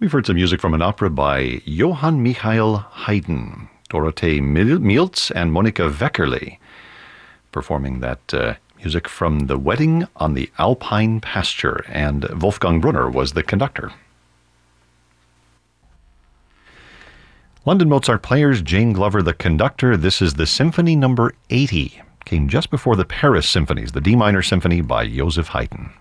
We've heard some music from an opera by Johann Michael Haydn, Dorothee Mieltz, and Monika Weckerle, performing that music from The Wedding on the Alpine Pasture, and Wolfgang Brunner was the conductor. London Mozart Players, Jane Glover the conductor. This is the Symphony number 80. Came just before the Paris Symphonies, the D minor Symphony by Joseph Haydn.